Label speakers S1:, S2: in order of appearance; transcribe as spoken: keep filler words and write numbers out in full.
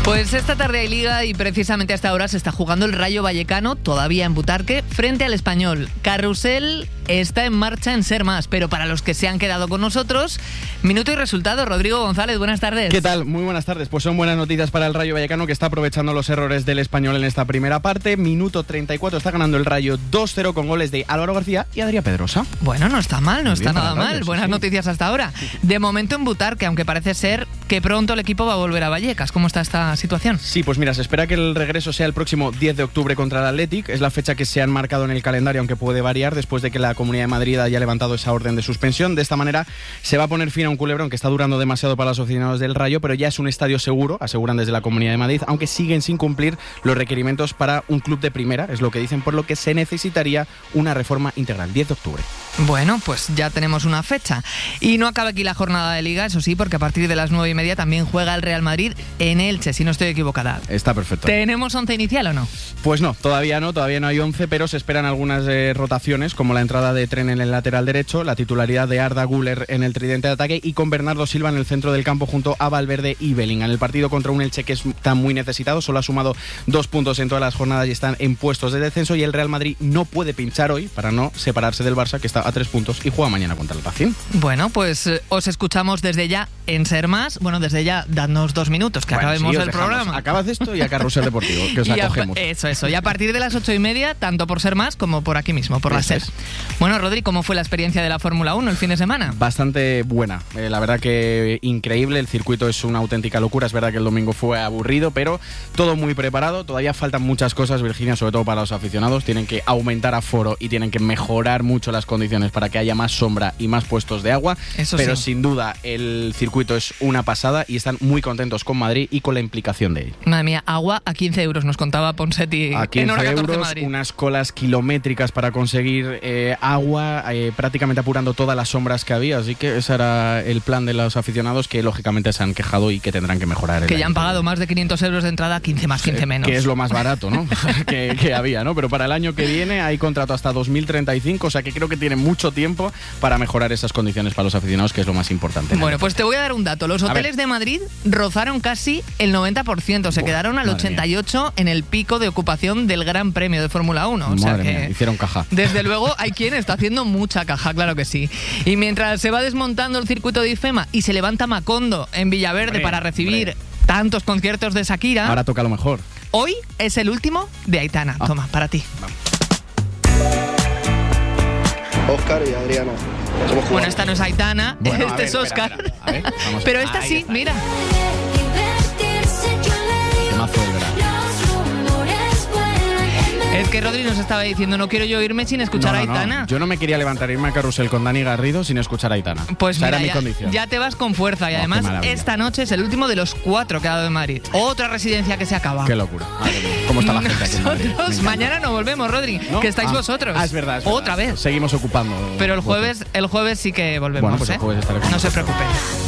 S1: Pues esta tarde hay Liga y precisamente a esta hora se está jugando el Rayo Vallecano, todavía en Butarque, frente al Español. Carrusel está en marcha en Ser Más, pero para los que se han quedado con nosotros, minuto y resultado. Rodrigo González, buenas tardes.
S2: ¿Qué tal? Muy buenas tardes. Pues son buenas noticias para el Rayo Vallecano, que está aprovechando los errores del Español en esta primera parte. Minuto treinta y cuatro, está ganando el Rayo dos cero con goles de Álvaro García y Adrián Pedrosa.
S1: Bueno, no está mal, no
S2: Muy
S1: está
S2: bien
S1: nada
S2: para
S1: mal.
S2: Rayo,
S1: Buenas
S2: sí, sí.
S1: noticias hasta ahora. De momento en Butarque, aunque parece ser que pronto el equipo va a volver a Vallecas. ¿Cómo está esta situación?
S2: Sí, pues mira, se espera que el regreso sea el próximo diez de octubre contra el Athletic. Es la fecha que se han marcado en el calendario, aunque puede variar después de que la Comunidad de Madrid haya levantado esa orden de suspensión. De esta manera se va a poner fin a un culebrón que está durando demasiado para los aficionados del Rayo, pero ya es un estadio seguro, aseguran desde la Comunidad de Madrid, aunque siguen sin cumplir los requerimientos para un club de primera, es lo que dicen, por lo que se necesitaría una reforma integral. diez de octubre.
S1: Bueno, pues ya tenemos una fecha. Y no acaba aquí la jornada de Liga, eso sí, porque a partir de las nueve y media también juega el Real Madrid en Elche, si no estoy equivocada.
S2: Está perfecto.
S1: ¿Tenemos once inicial o no?
S2: Pues no, todavía no, todavía no hay once, pero se esperan algunas eh, rotaciones, como la entrada de Tren en el lateral derecho, la titularidad de Arda Güler en el tridente de ataque y con Bernardo Silva en el centro del campo junto a Valverde y Bellingham. El partido contra un Elche que está muy necesitado, solo ha sumado dos puntos en todas las jornadas y están en puestos de descenso, y el Real Madrid no puede pinchar hoy para no separarse del Barça, que está a tres puntos y juega mañana contra el Racing.
S1: Bueno, pues eh, os escuchamos desde ya en Ser Más. Bueno, desde ya, dadnos dos minutos, que
S2: Bueno,
S1: acabemos
S2: sí, os
S1: el
S2: dejamos.
S1: programa.
S2: Acabas esto y a Carrusel Deportivo, que os
S1: Y a-
S2: acogemos.
S1: eso, eso. Y a partir de las ocho y media, tanto por Ser Más como por aquí mismo, por la
S2: Eso
S1: SER.
S2: es.
S1: Bueno, Rodri, ¿cómo fue la experiencia de la Fórmula uno el fin de semana?
S2: Bastante buena, eh, la verdad que increíble, el circuito es una auténtica locura, es verdad que el domingo fue aburrido, pero todo muy preparado, todavía faltan muchas cosas, Virginia, sobre todo para los aficionados, tienen que aumentar aforo y tienen que mejorar mucho las condiciones para que haya más sombra y más puestos de agua,
S1: Eso
S2: pero
S1: sí.
S2: sin duda el circuito es una pasada y están muy contentos con Madrid y con la implicación de él.
S1: Madre mía, agua a quince euros, nos contaba Ponsetti
S2: A
S1: en
S2: quince
S1: Hora catorce
S2: euros,
S1: Madrid.
S2: unas colas kilométricas para conseguir eh, agua, eh, prácticamente apurando todas las sombras que había, así que ese era el plan de los aficionados, que lógicamente se han quejado y que tendrán que mejorar. el
S1: Que ya
S2: año
S1: han
S2: que
S1: pagado
S2: viene.
S1: más de quinientos euros de entrada, quince más, quince menos.
S2: Que es lo más barato, ¿no? que, que había, ¿no? Pero para el año que viene hay contrato hasta dos mil treinta y cinco, o sea que creo que tienen mucho tiempo para mejorar esas condiciones para los aficionados, que es lo más importante.
S1: Bueno, pues te voy a dar un dato. Los
S2: A
S1: hoteles
S2: ver.
S1: de Madrid rozaron casi el noventa por ciento. Se
S2: Buah,
S1: quedaron al
S2: madre
S1: ochenta y ocho por ciento en el pico de ocupación del Gran Premio de Fórmula uno. O sea
S2: Madre
S1: que,
S2: mía, hicieron caja.
S1: desde luego, hay quien está haciendo mucha caja, claro que sí. Y mientras se va desmontando el circuito de IFEMA y se levanta Macondo en Villaverde
S2: Hombre,
S1: para recibir
S2: hombre.
S1: tantos conciertos de Shakira,
S2: Ahora toca lo mejor.
S1: hoy es el último de Aitana.
S2: Ah.
S1: Toma, para ti.
S3: Óscar y Adriana. Somos
S1: Bueno,
S3: cubanos.
S1: esta no es Aitana,
S2: Bueno, a
S1: este
S2: ver,
S1: es
S2: espera,
S1: Oscar.
S2: espera. A ver, vamos a-
S1: Pero esta
S2: Ahí
S1: sí,
S2: está.
S1: mira.
S2: Temazo del verano.
S1: Es que Rodri nos estaba diciendo, no quiero yo irme sin escuchar
S2: No,
S1: a
S2: no, no.
S1: Aitana.
S2: Yo no me quería levantar e irme a Carrusel con Dani Garrido sin escuchar a Aitana.
S1: Pues
S2: Esa
S1: mira,
S2: era mi
S1: ya,
S2: condición.
S1: ya te vas con fuerza. Y
S2: Oh,
S1: además,
S2: qué maravilla.
S1: esta noche es el último de los cuatro que ha dado en Madrid. Otra residencia que se acaba.
S2: Qué locura. Madre mía. ¿Cómo está la gente aquí en Madrid? Me
S1: Nosotros
S2: encanta.
S1: mañana no volvemos, Rodri,
S2: ¿No?
S1: que estáis
S2: Ah,
S1: vosotros.
S2: Ah, es verdad. es verdad.
S1: Otra vez.
S2: Seguimos ocupando.
S1: Pero el jueves, el jueves sí que volvemos.
S2: Bueno, pues el
S1: ¿eh?
S2: jueves estaré con
S1: No se
S2: vosotros.
S1: preocupen.